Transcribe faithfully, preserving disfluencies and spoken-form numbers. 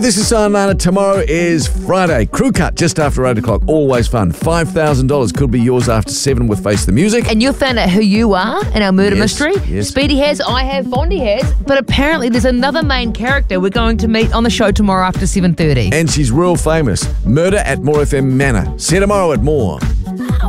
This is Sayonara. Tomorrow is Friday. Crew cut just after eight o'clock. Always fun. five thousand dollars could be yours after seven with Face the Music. And you'll find out who you are in our murder Yes, mystery. yes. Speedy has, I have, Fondy has. But apparently there's another main character we're going to meet on the show tomorrow after seven thirty. And she's real famous. Murder at More F M Manor. See you tomorrow at More.